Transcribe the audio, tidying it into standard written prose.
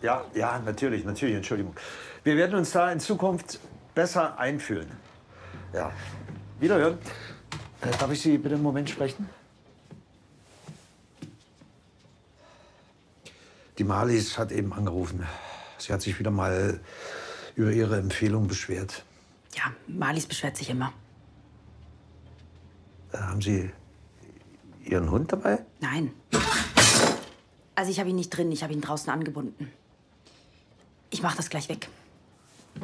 Ja, ja, natürlich, natürlich, Entschuldigung. Wir werden uns da in Zukunft besser einfühlen. Ja. Wiederhören. Darf ich Sie bitte einen Moment sprechen? Die Marlies hat eben angerufen. Sie hat sich wieder mal über Ihre Empfehlung beschwert. Ja, Marlies beschwert sich immer. Haben Sie Ihren Hund dabei? Nein. Also ich habe ihn nicht drin, ich habe ihn draußen angebunden. Ich mache das gleich weg.